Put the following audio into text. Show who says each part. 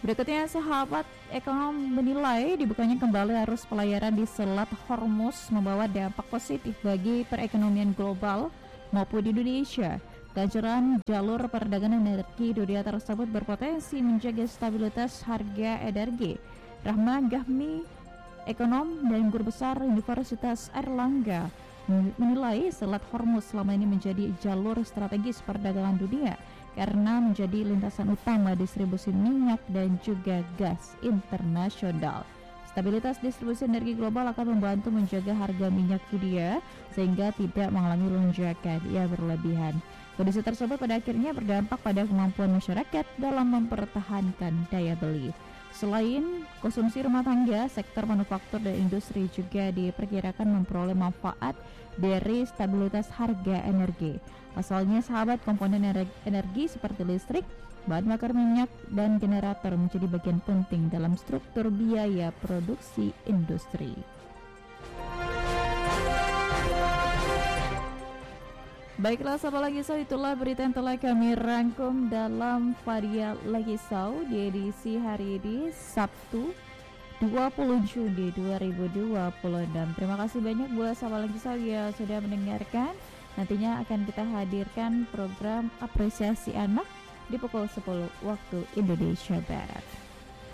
Speaker 1: Berikutnya, sahabat ekonom menilai dibukanya kembali arus pelayaran di Selat Hormuz membawa dampak positif bagi perekonomian global maupun di Indonesia. Kelancaran jalur perdagangan energi dunia tersebut berpotensi menjaga stabilitas harga energi. Rahma Gahmi, ekonom dan guru besar Universitas Airlangga, menilai Selat Hormuz selama ini menjadi jalur strategis perdagangan dunia karena menjadi lintasan utama distribusi minyak dan juga gas internasional. Stabilitas distribusi energi global akan membantu menjaga harga minyak dunia sehingga tidak mengalami lonjakan yang berlebihan. Kondisi tersebut pada akhirnya berdampak pada kemampuan masyarakat dalam mempertahankan daya beli. Selain konsumsi rumah tangga, sektor manufaktur dan industri juga diperkirakan memperoleh manfaat dari stabilitas harga energi. Pasalnya, sahabat, komponen energi seperti listrik, bahan bakar minyak, dan generator menjadi bagian penting dalam struktur biaya produksi industri. Baiklah sahabat Lagisau, itulah berita yang telah kami rangkum dalam Varia Lagisau di edisi hari ini Sabtu 20 Juni 2026. Terima kasih banyak buat sahabat Lagisau yang sudah mendengarkan. Nantinya akan kita hadirkan program apresiasi anak di pukul 10 waktu Indonesia Barat.